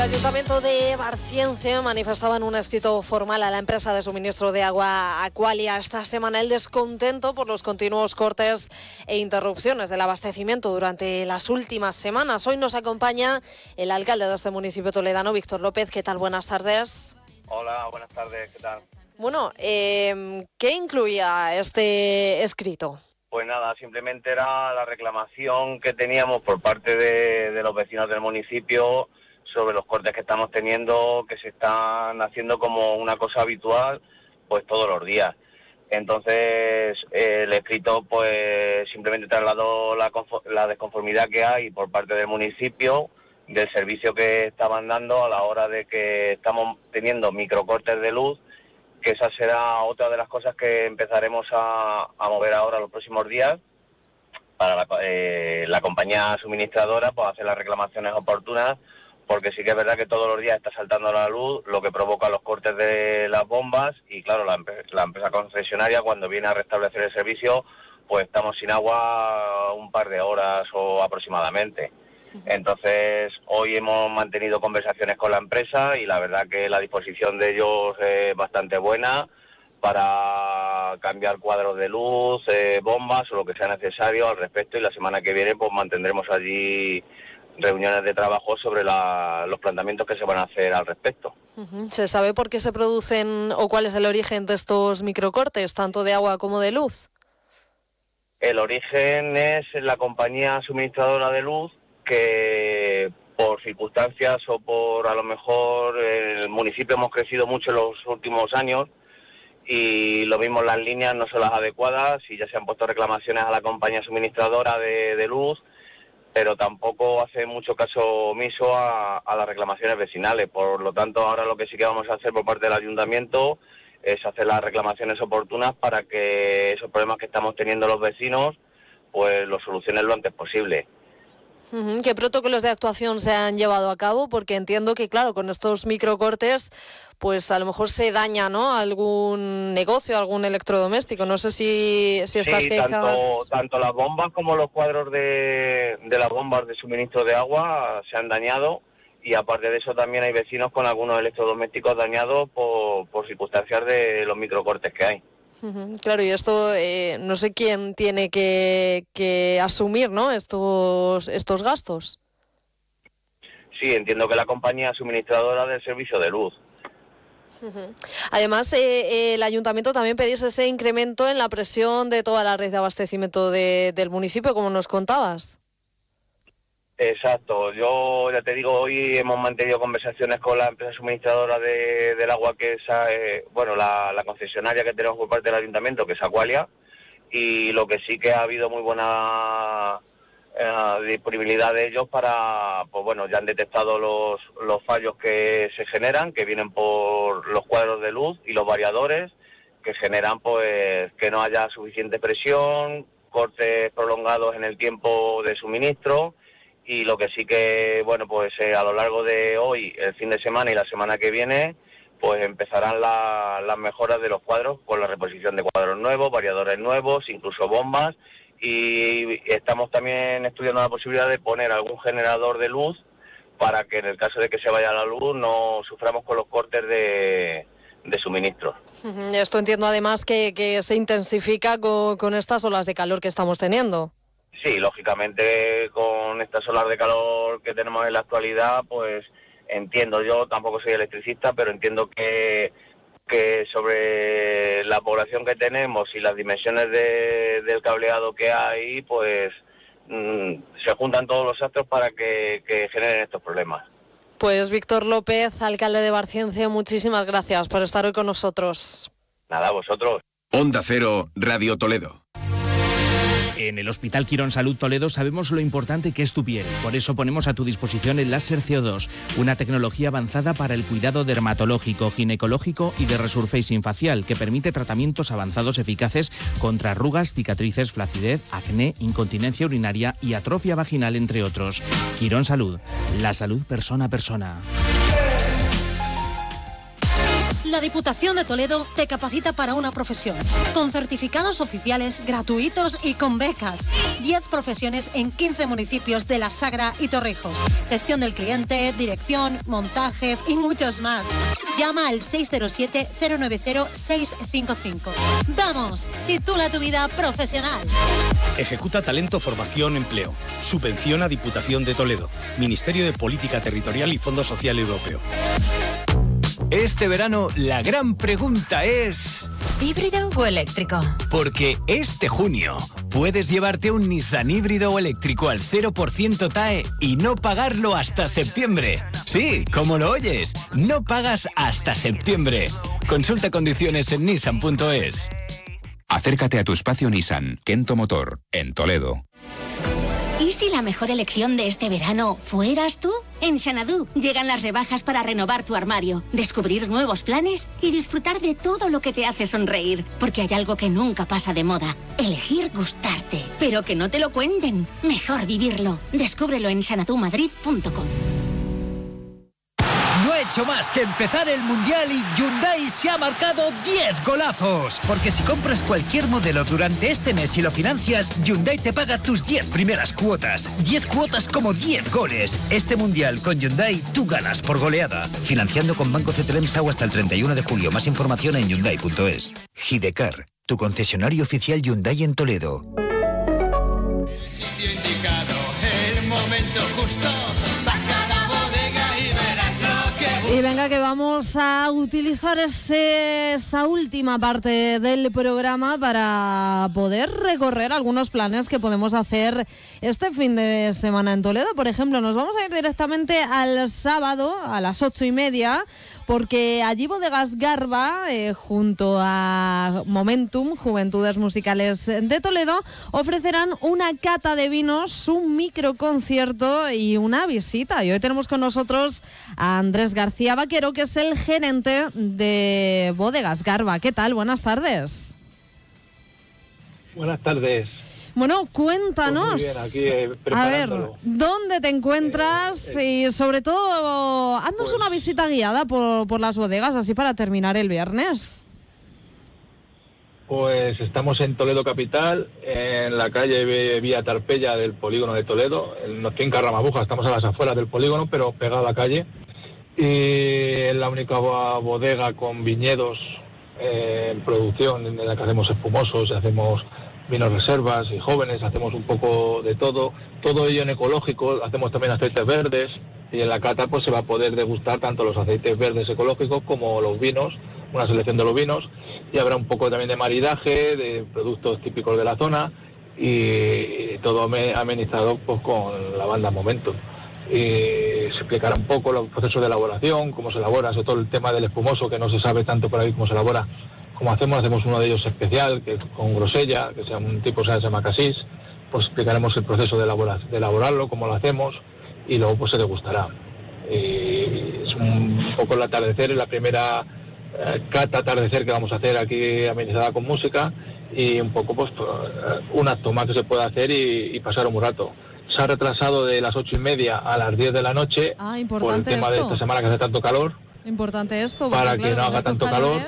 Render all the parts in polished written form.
El Ayuntamiento de Barciense manifestaba en un escrito formal a la empresa de suministro de agua Aqualia esta semana el descontento por los continuos cortes e interrupciones del abastecimiento durante las últimas semanas. Hoy nos acompaña el alcalde de este municipio toledano, Víctor López. ¿Qué tal? Buenas tardes. Hola, buenas tardes. ¿Qué tal? Bueno, ¿qué incluía este escrito? Pues nada, simplemente era la reclamación que teníamos por parte de los vecinos del municipio sobre los cortes que estamos teniendo, que se están haciendo como una cosa habitual, pues todos los días. Entonces, el escrito, pues simplemente trasladó la desconformidad que hay por parte del municipio, del servicio que estaban dando a la hora de que estamos teniendo microcortes de luz, que esa será otra de las cosas que empezaremos a mover ahora los próximos días para la compañía suministradora, pues hacer las reclamaciones oportunas, porque sí que es verdad que todos los días está saltando la luz, lo que provoca los cortes de las bombas, y claro, la empresa concesionaria cuando viene a restablecer el servicio, pues estamos sin agua un par de horas o aproximadamente. Entonces, hoy hemos mantenido conversaciones con la empresa y la verdad que la disposición de ellos es bastante buena para cambiar cuadros de luz, bombas o lo que sea necesario al respecto, y la semana que viene pues mantendremos allí reuniones de trabajo sobre los planteamientos que se van a hacer al respecto. ¿Se sabe por qué se producen o cuál es el origen de estos microcortes, tanto de agua como de luz? El origen es la compañía suministradora de luz, que por circunstancias o por a lo mejor el municipio hemos crecido mucho en los últimos años y lo mismo, las líneas no son las adecuadas y ya se han puesto reclamaciones a la compañía suministradora de luz, pero tampoco hace mucho caso omiso a las reclamaciones vecinales. Por lo tanto, ahora lo que sí que vamos a hacer por parte del ayuntamiento es hacer las reclamaciones oportunas para que esos problemas que estamos teniendo los vecinos pues los solucionen lo antes posible. ¿Qué protocolos de actuación se han llevado a cabo? Porque entiendo que, claro, con estos microcortes, pues a lo mejor se daña, ¿no?, algún negocio, algún electrodoméstico. No sé si estas quejas... Tanto las bombas como los cuadros de las bombas de suministro de agua se han dañado, y aparte de eso también hay vecinos con algunos electrodomésticos dañados por circunstancias de los microcortes que hay. Claro, y esto no sé quién tiene que asumir, ¿no?, estos gastos. Sí, entiendo que la compañía suministradora del servicio de luz. Además, el ayuntamiento también pedís ese incremento en la presión de toda la red de abastecimiento del municipio, como nos contabas. Exacto, yo ya te digo, hoy hemos mantenido conversaciones con la empresa suministradora del agua, que es la concesionaria que tenemos por parte del ayuntamiento, que es Aqualia, y lo que sí que ha habido muy buena disponibilidad de ellos para, pues bueno, ya han detectado los fallos que se generan, que vienen por los cuadros de luz y los variadores, que generan pues que no haya suficiente presión, cortes prolongados en el tiempo de suministro. Y lo que sí que, bueno, pues a lo largo de hoy, el fin de semana y la semana que viene, pues empezarán las mejoras de los cuadros con la reposición de cuadros nuevos, variadores nuevos, incluso bombas, y estamos también estudiando la posibilidad de poner algún generador de luz para que en el caso de que se vaya la luz no suframos con los cortes de suministro. Esto entiendo además que se intensifica con estas olas de calor que estamos teniendo. Sí, lógicamente con estas olas de calor que tenemos en la actualidad, pues entiendo, yo tampoco soy electricista, pero entiendo que sobre la población que tenemos y las dimensiones del cableado que hay, pues se juntan todos los astros para que generen estos problemas. Pues Víctor López, alcalde de Barciense, muchísimas gracias por estar hoy con nosotros. Nada, a vosotros. Onda Cero, Radio Toledo. En el Hospital Quirón Salud Toledo sabemos lo importante que es tu piel. Por eso ponemos a tu disposición el láser CO2, una tecnología avanzada para el cuidado dermatológico, ginecológico y de resurfacing facial, que permite tratamientos avanzados eficaces contra arrugas, cicatrices, flacidez, acné, incontinencia urinaria y atrofia vaginal, entre otros. Quirón Salud, la salud persona a persona. La Diputación de Toledo te capacita para una profesión, con certificados oficiales gratuitos y con becas. 10 profesiones en 15 municipios de La Sagra y Torrijos. Gestión del cliente, dirección, montaje y muchos más. Llama al 607-090-655. ¡Vamos! Titula tu vida profesional. Ejecuta Talento, Formación, Empleo. Subvenciona Diputación de Toledo. Ministerio de Política Territorial y Fondo Social Europeo. Este verano la gran pregunta es... ¿híbrido o eléctrico? Porque este junio puedes llevarte un Nissan híbrido o eléctrico al 0% TAE y no pagarlo hasta septiembre. Sí, como lo oyes, no pagas hasta septiembre. Consulta condiciones en nissan.es. Acércate a tu espacio Nissan, Kento Motor, en Toledo. ¿Y si la mejor elección de este verano fueras tú? En Xanadu llegan las rebajas para renovar tu armario, descubrir nuevos planes y disfrutar de todo lo que te hace sonreír. Porque hay algo que nunca pasa de moda: elegir gustarte. Pero que no te lo cuenten, mejor vivirlo. Descúbrelo en xanadumadrid.com. No ha hecho más que empezar el Mundial y Hyundai se ha marcado 10 golazos. Porque si compras cualquier modelo durante este mes y lo financias, Hyundai te paga tus 10 primeras cuotas. 10 cuotas como 10 goles. Este Mundial con Hyundai tú ganas por goleada. Financiando con Banco CTLM SAU hasta el 31 de julio. Más información en Hyundai.es. Hidecar, tu concesionario oficial Hyundai en Toledo. El sitio indicado, el momento justo. Y venga, que vamos a utilizar esta última parte del programa para poder recorrer algunos planes que podemos hacer este fin de semana en Toledo. Por ejemplo, nos vamos a ir directamente al sábado a las 8:30, porque allí Bodegas Garba, junto a Momentum, Juventudes Musicales de Toledo, ofrecerán una cata de vinos, un microconcierto y una visita. Y hoy tenemos con nosotros a Andrés García Vaquero, que es el gerente de Bodegas Garba. ¿Qué tal? Buenas tardes. Buenas tardes. Bueno, cuéntanos, Pues muy bien, aquí, a ver, ¿dónde te encuentras? Y sobre todo, haznos una visita guiada por las bodegas, así para terminar el viernes. Pues estamos en Toledo Capital, en la calle Vía Tarpeya del polígono de Toledo, en la finca Ramabuja. Estamos a las afueras del polígono, pero pegado a la calle. Y es la única bodega con viñedos en producción, en la que hacemos espumosos, hacemos vinos reservas y jóvenes, hacemos un poco de todo ello en ecológico. Hacemos también aceites verdes, y en la cata pues se va a poder degustar tanto los aceites verdes ecológicos como los vinos, una selección de los vinos, y habrá un poco también de maridaje, de productos típicos de la zona, y todo amenizado pues con la banda Momentum. Y se explicará un poco los procesos de elaboración, cómo se elabora, sobre todo el tema del espumoso, que no se sabe tanto por ahí cómo se elabora. Como hacemos uno de ellos especial, que es con grosella, que sea un tipo se llama cassis. Pues explicaremos el proceso de elaborarlo, cómo lo hacemos, y luego pues se degustará. Y es un poco el atardecer, la primera cata atardecer que vamos a hacer aquí, amenizada con música, y un poco pues un acto más que se puede hacer y pasar un rato. Se ha retrasado de las 8:30 a las 10 de la noche por el tema de esta semana que hace tanto calor. Importante esto, para que no haga tanto calor.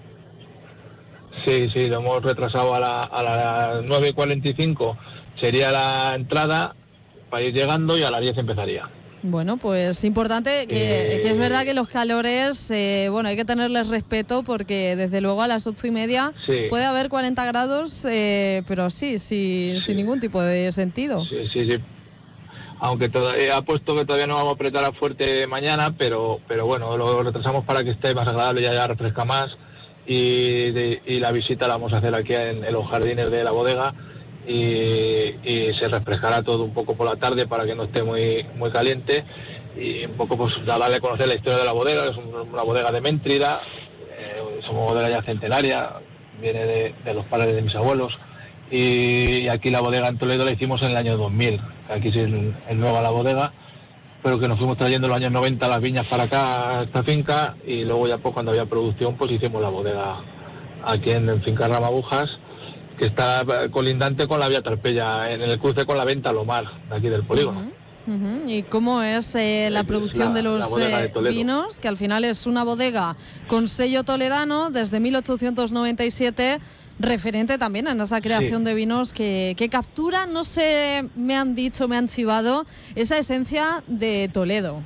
Sí, lo hemos retrasado a las 9:45 sería la entrada para ir llegando, y a las 10 empezaría. Bueno, pues importante, que es verdad que los calores, hay que tenerles respeto, porque desde luego a las 8:30 puede haber 40 grados, pero sin ningún tipo de sentido. Sí. Aunque ha puesto que todavía no vamos a apretar a fuerte mañana, pero bueno, lo retrasamos para que esté más agradable, ya refresca más, y la visita la vamos a hacer aquí en los jardines de la bodega, y se refrescará todo un poco por la tarde para que no esté muy caliente, y un poco pues darle a conocer la historia de la bodega. Es una bodega de Méntrida, es una bodega ya centenaria, viene de los padres de mis abuelos, y aquí la bodega en Toledo la hicimos en el año 2000, aquí sí es nueva la bodega, pero que nos fuimos trayendo en los años 90 las viñas para acá, a esta finca, y luego ya pues cuando había producción pues hicimos la bodega aquí en finca Ramabujas, que está colindante con la Vía Tarpeya, en el cruce con la Venta Lomar, de aquí del polígono. ¿Y cómo es la producción de los vinos? Que al final es una bodega con sello toledano desde 1897, referente también en esa creación de vinos que captura, no sé, me han dicho, me han chivado, esa esencia de Toledo.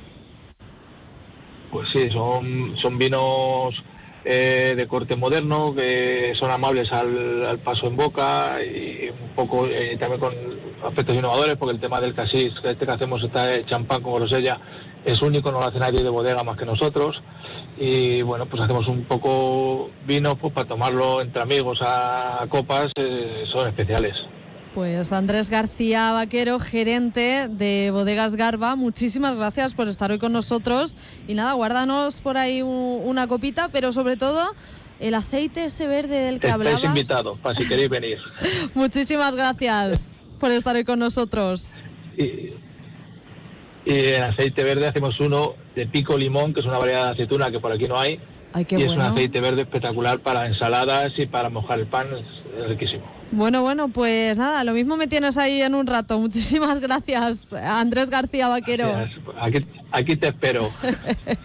Pues sí, son vinos de corte moderno, que son amables al paso en boca y un poco también con aspectos innovadores, porque el tema del cassis, que hacemos este champán con grosella, es único, no lo hace nadie de bodega más que nosotros. Y bueno, pues hacemos un poco vino pues para tomarlo entre amigos a copas, son especiales. Pues Andrés García Vaquero, gerente de Bodegas Garba, muchísimas gracias por estar hoy con nosotros. Y nada, guárdanos por ahí una copita, pero sobre todo el aceite ese verde del que hablabas. Estáis invitados, para si queréis venir. Muchísimas gracias por estar hoy con nosotros. Y en aceite verde hacemos uno de pico limón, que es una variedad de aceituna que por aquí no hay. Ay, qué y bueno. Es un aceite verde espectacular para ensaladas y para mojar el pan, es riquísimo. Bueno, pues nada, lo mismo me tienes ahí en un rato. Muchísimas gracias, Andrés García Vaquero. Aquí te espero.